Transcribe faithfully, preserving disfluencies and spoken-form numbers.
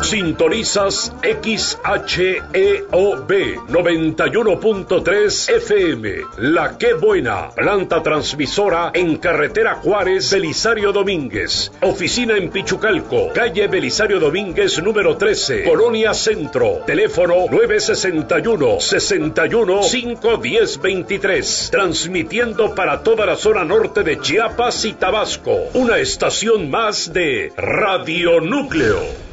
Sintonizas X H E O B noventa y uno punto tres F M. La Que Buena, planta transmisora en carretera Juárez, Belisario Domínguez. Oficina en Pichucalco, calle Belisario Domínguez número trece, Colonia Centro. Teléfono nueve sesenta y uno, sesenta y uno, cinco diez veintitrés. Transmitiendo para toda la zona norte de Chiapas y Tabasco. Una estación más de Radio Núcleo.